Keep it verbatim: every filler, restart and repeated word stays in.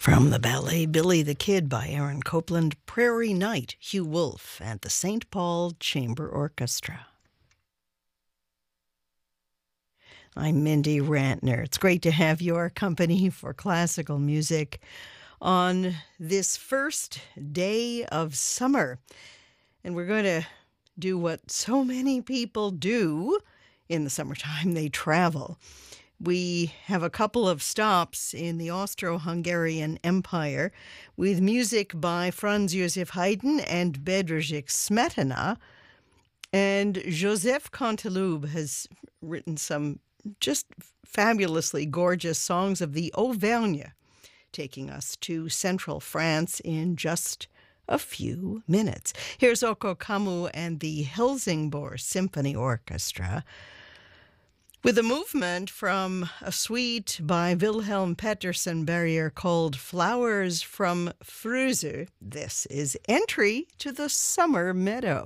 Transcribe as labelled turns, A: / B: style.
A: From the ballet Billy the Kid by Aaron Copland, Prairie Night, Hugh Wolf, and the Saint Paul Chamber Orchestra. I'm Mindy Rantner. It's great to have your company for classical music on this first day of summer. And we're going to do what so many people do in the summertime. They travel. We have a couple of stops in the Austro-Hungarian Empire with music by Franz Joseph Haydn and Bedřich Smetana. And Joseph Canteloube has written some just fabulously gorgeous songs of the Auvergne, taking us to central France in just a few minutes. Here's Oko Kamu and the Helsingborg Symphony Orchestra with a movement from a suite by Wilhelm Petersen Berrier called Flowers from Frösö. This is Entry to the Summer Meadow.